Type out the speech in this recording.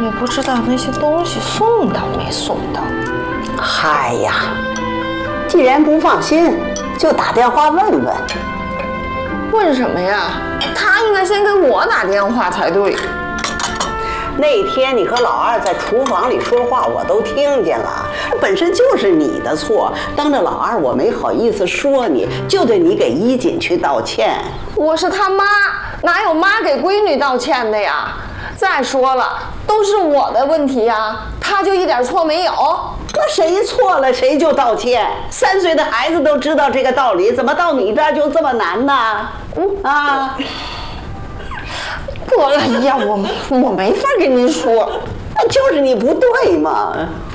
也不知道那些东西送到没送到。 嗨呀，既然不放心，就打电话问问。 问什么呀？他应该先给我打电话才对。 那天你和老二在厨房里说话，我都听见了。本身就是你的错，当着老二我没好意思说你，就得你给衣锦去道歉。 我是他妈，哪有妈给闺女道歉的呀？再说了，都是我的问题呀，他就一点错没有？ 那谁错了谁就道歉，3岁的孩子都知道这个道理，怎么到你这儿就这么难呢？啊！ 哎呀，我没法跟您说， 那就是你不对嘛。